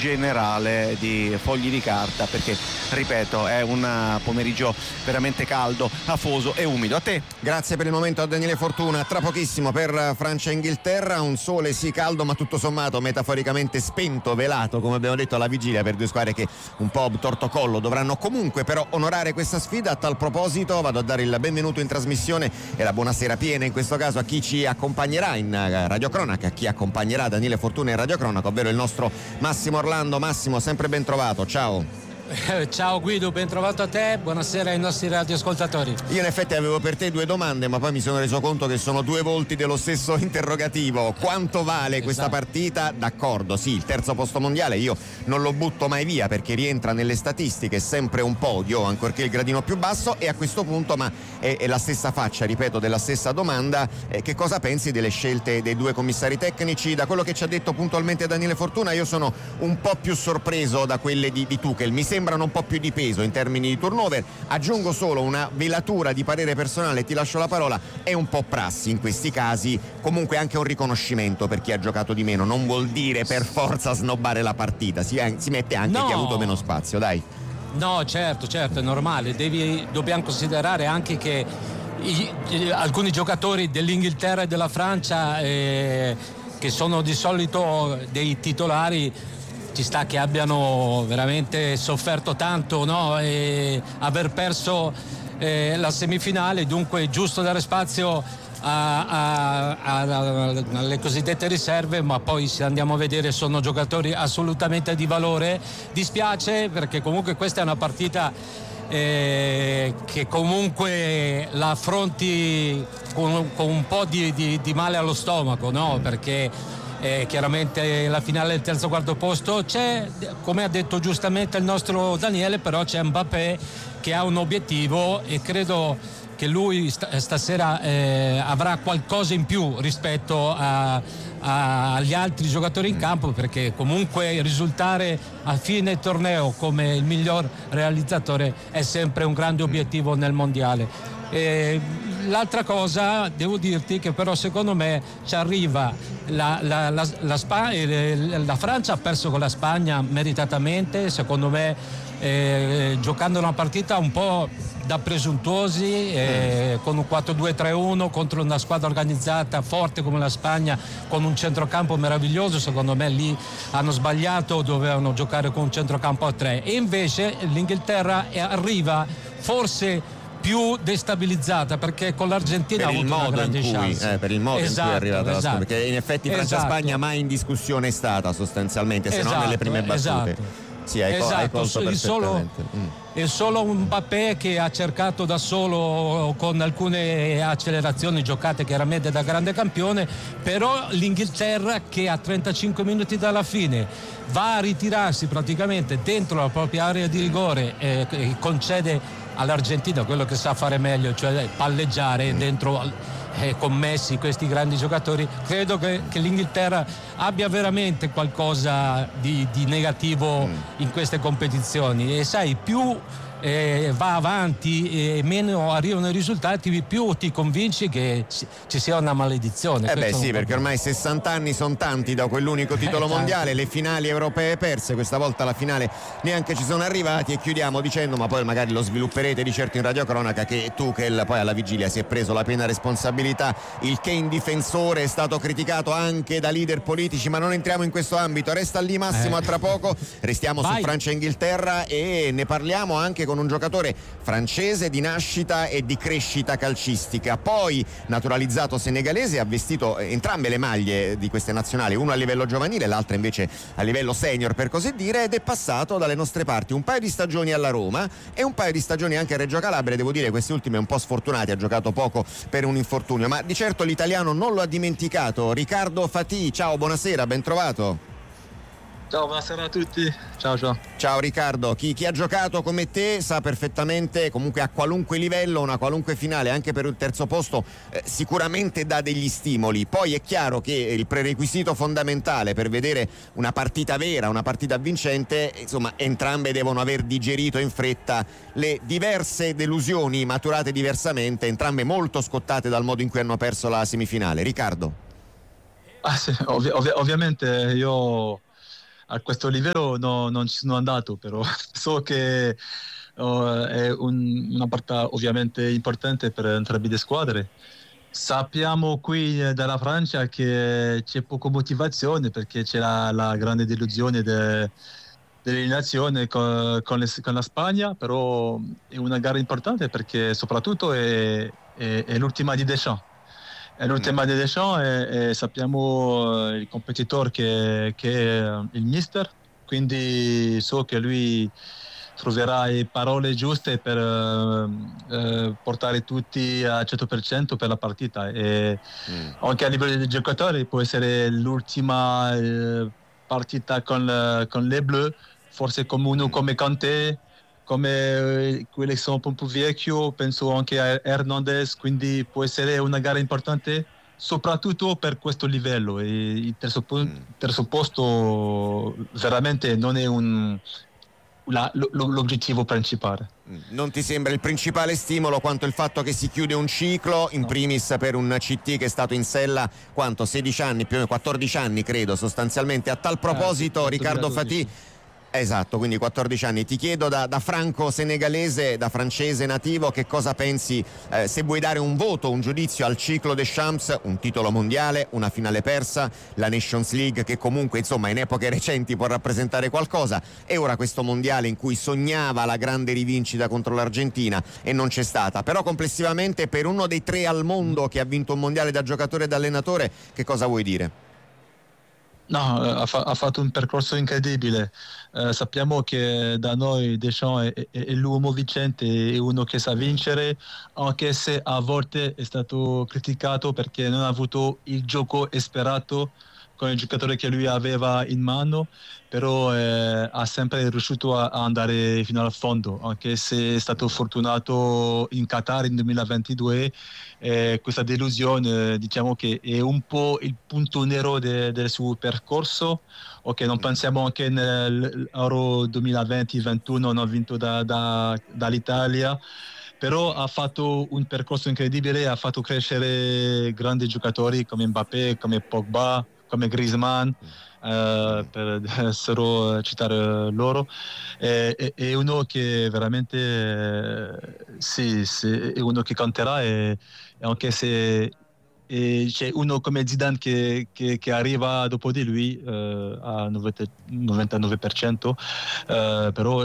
generale di fogli di carta, perché ripeto è un pomeriggio veramente caldo, afoso e umido. A te. Grazie per il momento a Daniele Fortuna. Tra pochissimo per Francia e Inghilterra, un sole sì caldo ma tutto sommato metaforicamente spento, velato come abbiamo detto alla vigilia, per due squadre che un po' tortocollo dovranno comunque però onorare questa sfida. A tal proposito vado a dare il benvenuto in trasmissione e la buonasera piena in questo caso a chi ci accompagnerà in radiocronaca, a chi accompagnerà Daniele Fortuna in radiocronaca, ovvero il nostro Massimo Orlando. Massimo, sempre ben trovato, ciao. Ciao Guido, ben trovato a te, buonasera ai nostri radioascoltatori. Io in effetti avevo per te due domande, ma poi mi sono reso conto che sono due volti dello stesso interrogativo. Quanto vale questa partita? D'accordo, sì, il terzo posto mondiale io non lo butto mai via perché rientra nelle statistiche, sempre un podio, ancorché il gradino più basso. E a questo punto, ma è la stessa faccia, ripeto, della stessa domanda, che cosa pensi delle scelte dei due commissari tecnici? Da quello che ci ha detto puntualmente Daniele Fortuna, io sono un po' più sorpreso da quelle di Tuchel, mi sembrano un po' più di peso in termini di turnover. Aggiungo solo una velatura di parere personale, ti lascio la parola, è un po' prassi in questi casi, comunque anche un riconoscimento per chi ha giocato di meno, non vuol dire per forza snobbare la partita, si mette anche chi ha avuto meno spazio, dai. No, certo, è normale, dobbiamo considerare anche che alcuni giocatori dell'Inghilterra e della Francia che sono di solito dei titolari, ci sta che abbiano veramente sofferto tanto, no? E aver perso la semifinale, dunque è giusto dare spazio alle cosiddette riserve, ma poi se andiamo a vedere sono giocatori assolutamente di valore. Dispiace perché comunque questa è una partita che comunque la affronti con un po' di male allo stomaco, no? Perché chiaramente la finale del terzo quarto posto c'è, come ha detto giustamente il nostro Daniele, però c'è Mbappé che ha un obiettivo e credo che lui stasera avrà qualcosa in più rispetto agli altri giocatori in campo, perché comunque risultare a fine torneo come il miglior realizzatore è sempre un grande obiettivo nel mondiale. L'altra cosa, devo dirti che però secondo me ci arriva la Francia ha perso con la Spagna meritatamente, secondo me, giocando una partita un po' da presuntuosi, con un 4-2-3-1 contro una squadra organizzata forte come la Spagna, con un centrocampo meraviglioso. Secondo me lì hanno sbagliato, dovevano giocare con un centrocampo a 3, e invece l'Inghilterra arriva forse più destabilizzata perché con l'Argentina ha avuto una grande chance per il modo in cui è arrivata la squadra, perché in effetti Francia-Spagna mai in discussione è stata sostanzialmente, se non nelle prime battute. Sì, hai colto perfettamente. È solo un Mbappé che ha cercato da solo, con alcune accelerazioni giocate chiaramente da grande campione, però l'Inghilterra che a 35 minuti dalla fine va a ritirarsi praticamente dentro la propria area di rigore e concede all'Argentina quello che sa fare meglio, cioè palleggiare dentro commessi questi grandi giocatori. Credo che l'Inghilterra abbia veramente qualcosa di negativo in queste competizioni, e sai, più va avanti e meno arrivano i risultati, più ti convinci che ci sia una maledizione. Sì, perché ormai 60 anni sono tanti da quell'unico titolo mondiale, le finali europee perse, questa volta la finale neanche ci sono arrivati. E chiudiamo dicendo, ma poi magari lo svilupperete di certo in radiocronaca, che Tuchel poi alla vigilia si è preso la piena responsabilità. Il Kane difensore è stato criticato anche da leader politici, ma non entriamo in questo ambito. Resta lì Massimo, a tra poco restiamo su Francia e Inghilterra e ne parliamo anche con un giocatore francese di nascita e di crescita calcistica, poi naturalizzato senegalese, ha vestito entrambe le maglie di queste nazionali, uno a livello giovanile, l'altra invece a livello senior per così dire, ed è passato dalle nostre parti un paio di stagioni alla Roma e un paio di stagioni anche a Reggio Calabria. Devo dire queste ultime un po' sfortunate, ha giocato poco per un infortunio, ma di certo l'italiano non lo ha dimenticato. Riccardo Fatì, ciao, buonasera, ben trovato. Ciao, buonasera a tutti. Ciao. Ciao Riccardo, chi ha giocato come te sa perfettamente, comunque a qualunque livello, una qualunque finale anche per il terzo posto sicuramente dà degli stimoli. Poi è chiaro che il prerequisito fondamentale per vedere una partita vera, una partita vincente, insomma, entrambe devono aver digerito in fretta le diverse delusioni maturate diversamente, entrambe molto scottate dal modo in cui hanno perso la semifinale. Riccardo. Sì, ovviamente io a questo livello non ci sono andato, però so che è una parte ovviamente importante per entrambe le squadre. Sappiamo qui dalla Francia che c'è poca motivazione perché c'è la grande delusione dell'eliminazione con la Spagna, però è una gara importante perché soprattutto è l'ultima di Deschamps. È l'ultima di Deschamps e sappiamo il competitore che è il mister, quindi so che lui troverà le parole giuste per portare tutti al 100% per la partita e anche a livello dei giocatori può essere l'ultima partita con les Bleus, forse come uno come Kanté, come quelli che sono un po' più vecchio, penso anche a Hernandez, quindi può essere una gara importante soprattutto per questo livello e il terzo posto veramente non è l'obiettivo principale. Non ti sembra il principale stimolo quanto il fatto che si chiude un ciclo, in primis per un CT che è stato in sella 16 anni, più o meno 14 anni credo sostanzialmente. A tal proposito Riccardo Fatih, esatto, quindi 14 anni. Ti chiedo da franco-senegalese, da francese nativo, che cosa pensi, se vuoi dare un voto, un giudizio al ciclo Deschamps, un titolo mondiale, una finale persa, la Nations League che comunque insomma in epoche recenti può rappresentare qualcosa, e ora questo mondiale in cui sognava la grande rivincita contro l'Argentina e non c'è stata. Però complessivamente per uno dei 3 al mondo che ha vinto un mondiale da giocatore e da allenatore, che cosa vuoi dire? No, ha fatto un percorso incredibile. Sappiamo che da noi Deschamps è l'uomo vincente, è uno che sa vincere, anche se a volte è stato criticato perché non ha avuto il gioco sperato con il giocatore che lui aveva in mano, però ha sempre riuscito a andare fino al fondo, anche se è stato fortunato in Qatar in 2022. Questa delusione diciamo che è un po' il punto nero del suo percorso. Ok, non pensiamo anche nell'Euro 2020-2021 non ha vinto dall'Italia, però ha fatto un percorso incredibile, ha fatto crescere grandi giocatori come Mbappé, come Pogba, come Griezmann, per solo citare loro. È uno che veramente sì, è uno che conterà, e anche se c'è uno come Zidane che arriva dopo di lui a 99%, però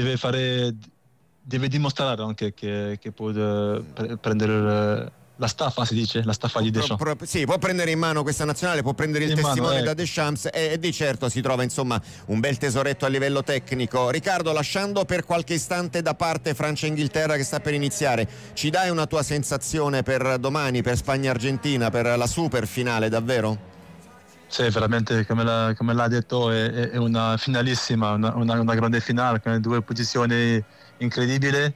deve dimostrare anche che può prendere la staffa, si dice, la staffa di Deschamps. Sì, può prendere in mano questa nazionale, può prendere il testimone da Deschamps e di certo si trova insomma un bel tesoretto a livello tecnico. Riccardo, lasciando per qualche istante da parte Francia e Inghilterra che sta per iniziare, ci dai una tua sensazione per domani, per Spagna-Argentina, per la super finale davvero? Sì, veramente come l'ha detto è una finalissima, una grande finale con 2 posizioni incredibili.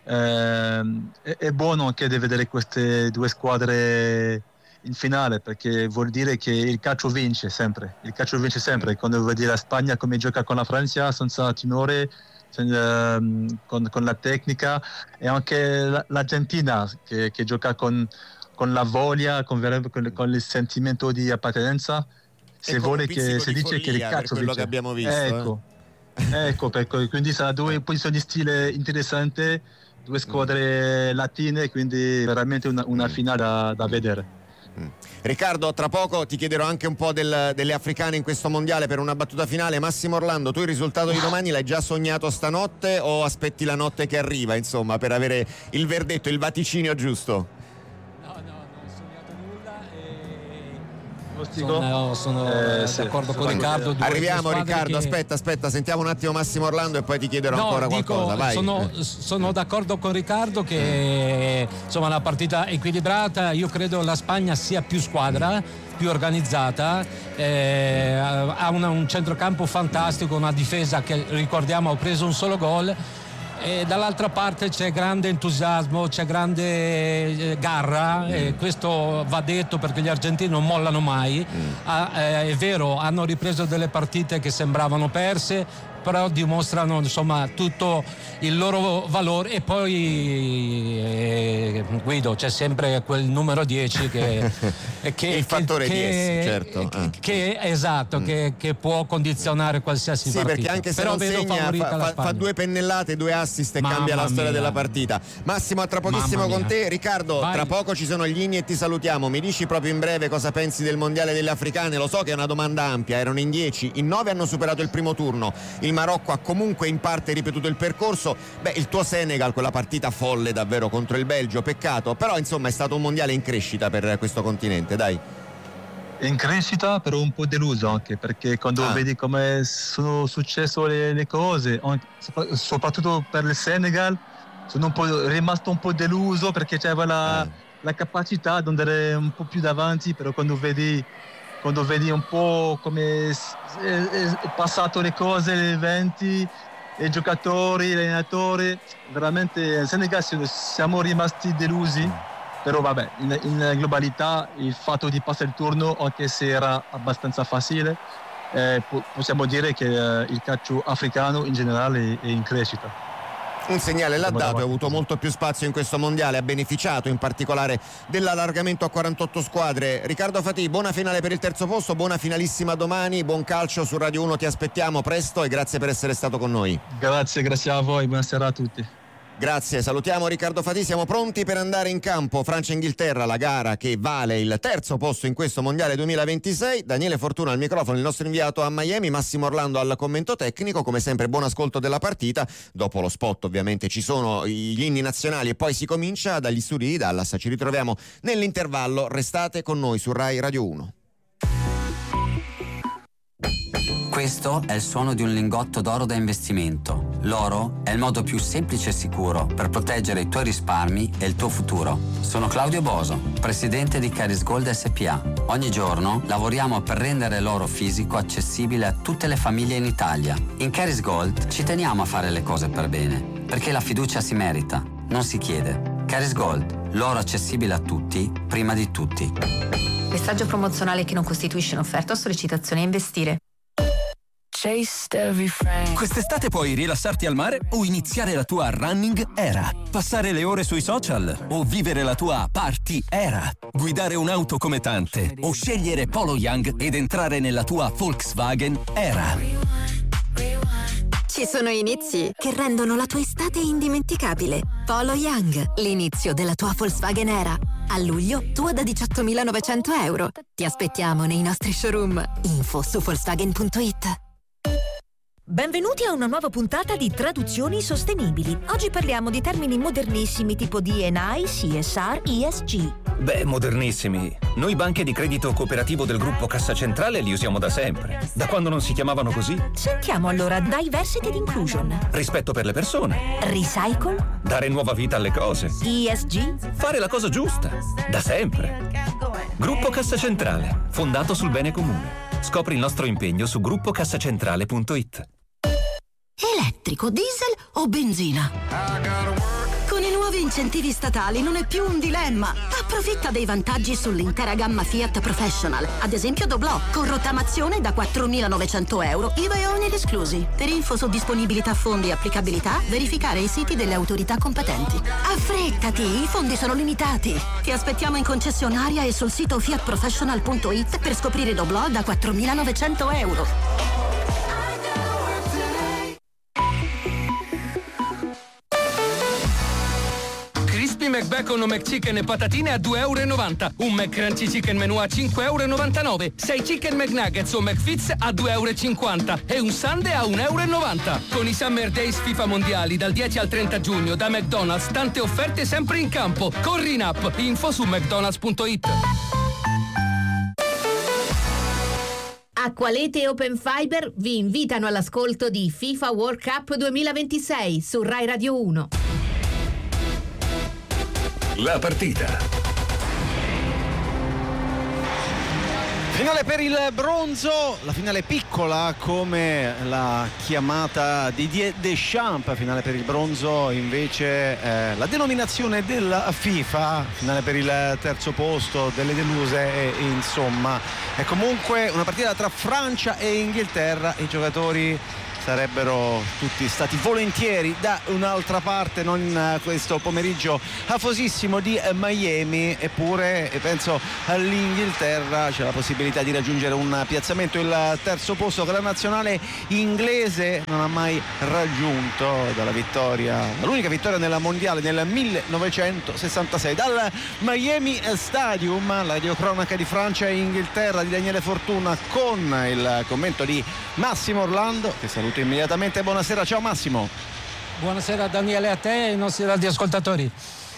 È buono anche di vedere queste 2 squadre in finale, perché vuol dire che il calcio vince sempre. Quando vedi la Spagna come gioca con la Francia senza timore, con la tecnica, e anche l'Argentina che gioca con la voglia, con il sentimento di appartenenza. Se vuole, che si dice che il calcio quello vince. che abbiamo visto. Ecco, quindi sarà 2 posizioni di stile interessanti, 2 squadre latine, quindi veramente una finale da vedere. Riccardo, tra poco ti chiederò anche un po' delle africane in questo mondiale per una battuta finale. Massimo Orlando, tu il risultato di domani l'hai già sognato stanotte o aspetti la notte che arriva, insomma, per avere il verdetto, il vaticinio giusto? Sono d'accordo con Riccardo. Arriviamo Riccardo, aspetta, sentiamo un attimo Massimo Orlando e poi ti chiederò ancora qualcosa. Vai. Sono d'accordo con Riccardo che insomma la partita equilibrata. Io credo la Spagna sia più squadra, più organizzata, ha un centrocampo fantastico, una difesa che, ricordiamo, ha preso un solo gol. E dall'altra parte c'è grande entusiasmo, c'è grande garra, e questo va detto perché gli argentini non mollano mai. È vero, hanno ripreso delle partite che sembravano perse, però dimostrano insomma tutto il loro valore. E poi Guido, c'è sempre quel numero 10 che il fattore 10, certo. Esatto, che può condizionare qualsiasi partita. Perché anche se però non segna fa 2 pennellate, 2 assist e cambia la storia della partita. Massimo, a tra pochissimo con te. Riccardo, tra poco ci sono gli inni e ti salutiamo. Mi dici proprio in breve cosa pensi del mondiale delle africane? Lo so che è una domanda ampia, erano in 10, in 9 hanno superato il primo turno, il Marocco ha comunque in parte ripetuto il percorso. Il tuo Senegal, quella partita folle davvero contro il Belgio, peccato, però insomma è stato un mondiale in crescita per questo continente, dai. In crescita, però un po' deluso anche, perché quando vedi come sono successe le cose, soprattutto per il Senegal, sono rimasto un po' deluso, perché c'era la capacità di andare un po' più davanti, però quando vedi un po' come è passato le cose, gli eventi, i giocatori, l'allenatore, veramente il Senegal siamo rimasti delusi. Però vabbè, in globalità il fatto di passare il turno, anche se era abbastanza facile, possiamo dire che il calcio africano in generale è in crescita. Un segnale l'ha dato, ha avuto molto più spazio in questo mondiale, ha beneficiato in particolare dell'allargamento a 48 squadre. Riccardo Fatì, buona finale per il terzo posto, buona finalissima domani, buon calcio su Radio 1, ti aspettiamo presto e grazie per essere stato con noi. Grazie a voi, buonasera a tutti. Grazie, salutiamo Riccardo Fatì, siamo pronti per andare in campo. Francia-Inghilterra, la gara che vale il terzo posto in questo mondiale 2026. Daniele Fortuna al microfono, il nostro inviato a Miami, Massimo Orlando al commento tecnico. Come sempre buon ascolto della partita. Dopo lo spot ovviamente ci sono gli inni nazionali e poi si comincia dagli studi di Dallas. Ci ritroviamo nell'intervallo, restate con noi su Rai Radio 1. Questo è il suono di un lingotto d'oro da investimento. L'oro è il modo più semplice e sicuro per proteggere i tuoi risparmi e il tuo futuro. Sono Claudio Boso, presidente di Caris Gold SPA. Ogni giorno lavoriamo per rendere l'oro fisico accessibile a tutte le famiglie in Italia. In Caris Gold ci teniamo a fare le cose per bene, perché la fiducia si merita, non si chiede. Caris Gold, l'oro accessibile a tutti, prima di tutti. Messaggio promozionale che non costituisce un'offerta o sollecitazione a investire. Quest'estate puoi rilassarti al mare o iniziare la tua running era, passare le ore sui social o vivere la tua party era, guidare un'auto come tante o scegliere Polo Young ed entrare nella tua Volkswagen era. Ci sono inizi che rendono la tua estate indimenticabile. Polo Young, l'inizio della tua Volkswagen era. A luglio, tua da 18.900 euro. Ti aspettiamo nei nostri showroom. Info su Volkswagen.it. Benvenuti a una nuova puntata di Traduzioni Sostenibili. Oggi parliamo di termini modernissimi tipo D&I, CSR, ESG. Beh, modernissimi. Noi banche di credito cooperativo del gruppo Cassa Centrale li usiamo da sempre. Da quando non si chiamavano così? Sentiamo allora Diversity ed Inclusion. Rispetto per le persone. Recycle. Dare nuova vita alle cose. ESG. Fare la cosa giusta. Da sempre. Gruppo Cassa Centrale, fondato sul bene comune. Scopri il nostro impegno su gruppocassacentrale.it. Elettrico, diesel o benzina? Con i nuovi incentivi statali non è più un dilemma. Approfitta dei vantaggi sull'intera gamma Fiat Professional. Ad esempio Doblò, con rottamazione da 4.900 euro, IVA e oneri esclusi. Per info su disponibilità fondi e applicabilità, verificare i siti delle autorità competenti. Affrettati, i fondi sono limitati. Ti aspettiamo in concessionaria e sul sito fiatprofessional.it per scoprire Doblò da 4.900 euro. McBacon o McChicken e patatine a €2,90. Un McCrunchy Chicken Menù a €5,99. 6 Chicken McNuggets o McFits a €2,50. E un Sundae a €1,90. Con i Summer Days FIFA mondiali dal 10 al 30 giugno da McDonald's, tante offerte sempre in campo. Corri in app, info su mcdonalds.it. Acqualete e Open Fiber vi invitano all'ascolto di FIFA World Cup 2026 su Rai Radio 1. La partita. Finale per il bronzo, la finale piccola come la chiamata di Didier Deschamps, finale per il bronzo invece la denominazione della FIFA, finale per il terzo posto delle deluse e insomma è comunque una partita tra Francia e Inghilterra. I giocatori sarebbero tutti stati volentieri da un'altra parte, non in questo pomeriggio afosissimo di Miami. Eppure penso all'Inghilterra c'è la possibilità di raggiungere un piazzamento, il terzo posto che la nazionale inglese non ha mai raggiunto dall'unica vittoria nella mondiale nel 1966. Dal Miami Stadium, la radiocronaca di Francia e Inghilterra di Daniele Fortuna con il commento di Massimo Orlando, che saluto immediatamente. Buonasera, ciao Massimo. Buonasera Daniele, a te e ai nostri radioascoltatori.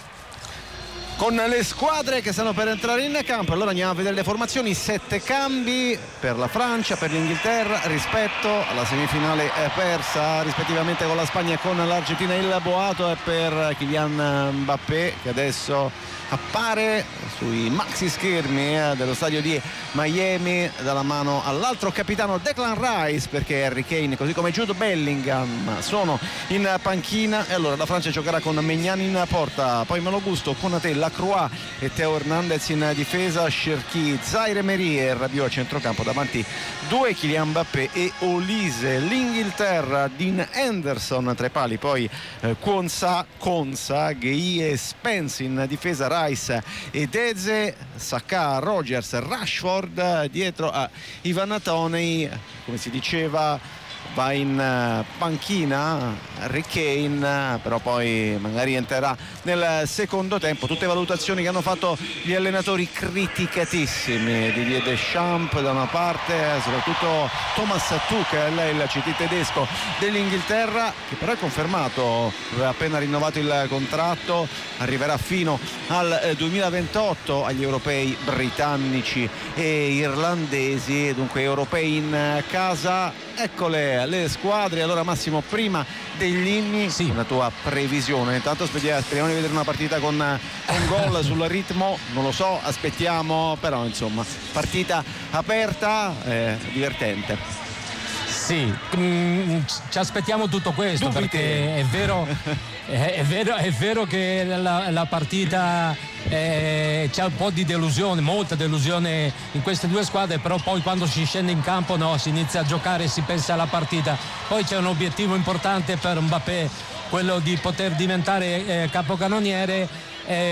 Con le squadre che stanno per entrare in campo, allora andiamo a vedere le formazioni. 7 cambi per la Francia, per l'Inghilterra rispetto alla semifinale persa rispettivamente con la Spagna e con l'Argentina. Il boato è per Kylian Mbappé, che adesso appare sui maxi schermi dello stadio di Miami dalla mano all'altro capitano Declan Rice, perché Harry Kane così come Jude Bellingham sono in panchina. E allora la Francia giocherà con Maignan in porta, poi Malo Gusto, Konaté, Lacroix e Teo Hernandez in difesa, Cherki, Zaire Emery e Rabiot a centrocampo, davanti due Kylian Mbappé e Olise. L'Inghilterra, Dean Henderson tra i pali, poi Konsa, Gueye e Spence in difesa, Rice ed Eze, Saka, Rogers, Rashford dietro a Ivan Toney. Come si diceva, va in panchina Harry Kane, però poi magari entrerà nel secondo tempo. Tutte valutazioni che hanno fatto gli allenatori criticatissimi, Didier Deschamps da una parte, soprattutto Thomas Tuchel, il CT tedesco dell'Inghilterra, che però è confermato, aveva appena rinnovato il contratto, arriverà fino al 2028 agli europei britannici e irlandesi, dunque europei in casa. Eccole le squadre. Allora Massimo, prima degli inni, sì, una tua previsione. Intanto speriamo di vedere una partita con un gol sul ritmo, non lo so, aspettiamo, però insomma partita aperta, divertente. Sì, ci aspettiamo tutto questo. Dubite. Perché è vero che la partita c'è un po' di delusione, molta delusione in queste due squadre, però poi quando si scende in campo si inizia a giocare e si pensa alla partita. Poi c'è un obiettivo importante per Mbappé, quello di poter diventare capocannoniere.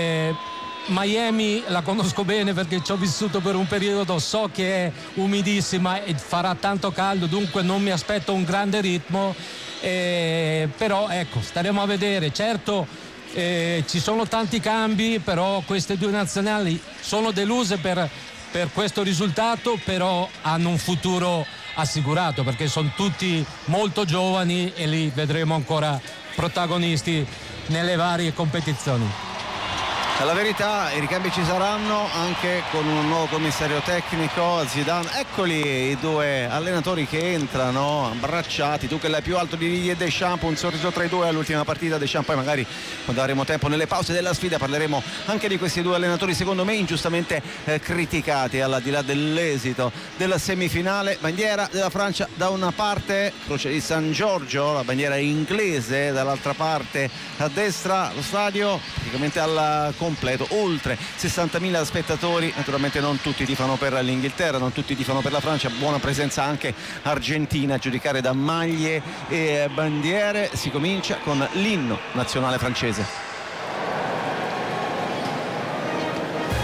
Miami la conosco bene perché ci ho vissuto per un periodo, so che è umidissima e farà tanto caldo, dunque non mi aspetto un grande ritmo, però ecco, staremo a vedere. Certo, ci sono tanti cambi, però queste due nazionali sono deluse per questo risultato, però hanno un futuro assicurato perché sono tutti molto giovani e li vedremo ancora protagonisti nelle varie competizioni. La verità, i ricambi ci saranno anche con un nuovo commissario tecnico, Zidane. Eccoli i due allenatori che entrano abbracciati. Tu che l'hai più alto di Didier Deschamps, un sorriso tra i due all'ultima partita. Deschamps, poi magari quando avremo tempo nelle pause della sfida parleremo anche di questi due allenatori, secondo me ingiustamente criticati, al di là dell'esito della semifinale. Bandiera della Francia da una parte, croce di San Giorgio, la bandiera inglese dall'altra parte, a destra lo stadio praticamente al completo, oltre 60.000 spettatori. Naturalmente non tutti tifano per l'Inghilterra, non tutti tifano per la Francia, buona presenza anche argentina a giudicare da maglie e bandiere. Si comincia con l'inno nazionale francese.